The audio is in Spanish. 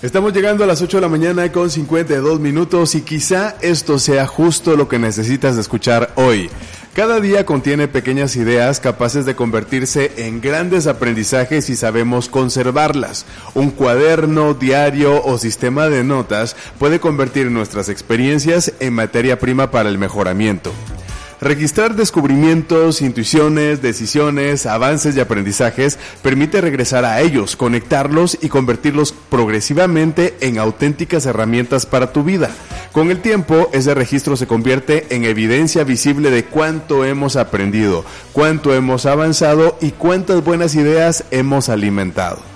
Estamos llegando a las 8 de la mañana con 52 minutos y quizá esto sea justo lo que necesitas escuchar hoy. Cada día contiene pequeñas ideas capaces de convertirse en grandes aprendizajes si sabemos conservarlas. Un cuaderno, diario o sistema de notas puede convertir nuestras experiencias en materia prima para el mejoramiento. Registrar descubrimientos, intuiciones, decisiones, avances y aprendizajes permite regresar a ellos, conectarlos y convertirlos progresivamente en auténticas herramientas para tu vida. Con el tiempo, ese registro se convierte en evidencia visible de cuánto hemos aprendido, cuánto hemos avanzado y cuántas buenas ideas hemos alimentado.